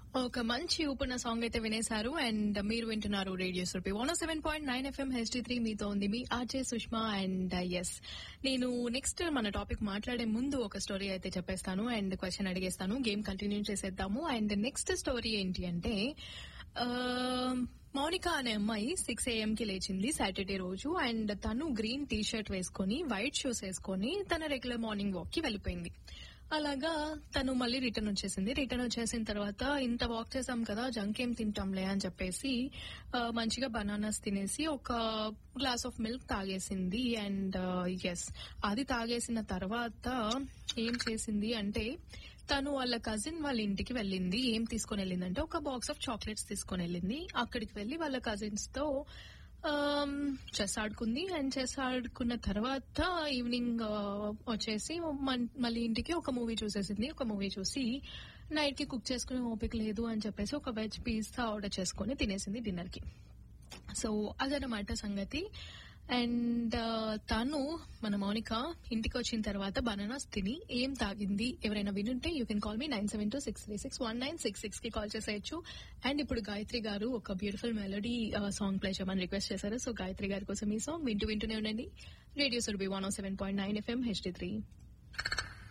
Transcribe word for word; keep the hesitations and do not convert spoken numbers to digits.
ఒక మంచి ఊపున్న సాంగ్ అయితే వినేశారు. అండ్ మీరు వింటున్నారు radio Surabhi one seven point nine FM HD three. మీతో ఉంది మీ ఆర్జే సుష్మా. అండ్ ఎస్, నేను నెక్స్ట్ మన టాపిక్ మాట్లాడే ముందు ఒక స్టోరీ అయితే చెప్పేస్తాను అండ్ క్వశ్చన్ అడిగేస్తాను. గేమ్ కంటిన్యూ చేసేద్దాము. అండ్ నెక్స్ట్ స్టోరీ ఏంటి అంటే, మౌనిక అనే అమ్మాయి సిక్స్ ఏఎం కి లేచింది సాటర్డే రోజు. అండ్ తను గ్రీన్ టీ షర్ట్ వేసుకుని వైట్ షూస్ వేసుకుని తన రెగ్యులర్ మార్నింగ్ వాక్ కి వెళ్ళిపోయింది. అలాగా తను మళ్ళీ రిటర్న్ వచ్చేసింది. రిటర్న్ వచ్చేసిన తర్వాత ఇంత వాక్ చేసాం కదా, జంక్ ఏం తింటాంలే అని చెప్పేసి మంచిగా బనానాస్ తినేసి ఒక glass of milk తాగేసింది. And yes, అది తాగేసిన తర్వాత ఏం చేసింది అంటే, తను వాళ్ళ కజిన్ వాళ్ళ ఇంటికి వెళ్ళింది. ఏం తీసుకుని వెళ్ళిందంటే ఒక బాక్స్ ఆఫ్ చాక్లెట్స్ తీసుకుని వెళ్ళింది. అక్కడికి వెళ్లి వాళ్ళ కజిన్స్ తో చెస్ ఆడుకుంది. అండ్ చెస్ ఆడుకున్న తర్వాత ఈవినింగ్ వచ్చేసి మళ్ళీ ఇంటికి ఒక మూవీ చూసేసింది. ఒక మూవీ చూసి నైట్ కి కుక్ చేసుకునే ఓపిక లేదు అని చెప్పేసి ఒక వెజ్ పిజ్జా ఆర్డర్ చేసుకుని తినేసింది డిన్నర్ కి. సో అదనమాట సంగతి. అండ్ తను మన మౌనిక ఇంటికి వచ్చిన తర్వాత బనానాస్ తిని ఏం తాగింది ఎవరైనా వినుంటే you can call me nine seven two six three six one nine six six కి కాల్ చేసేయచ్చు. అండ్ ఇప్పుడు గాయత్రి గారు ఒక బ్యూటిఫుల్ మెలోడీ సాంగ్ ప్లే చేయమని రిక్వెస్ట్ చేశారు. సో గాయత్రి గారి కోసం ఈ సాంగ్ వింటూ వింటూనే ఉండండి. Radio Surabhi one seven point nine FM HD three.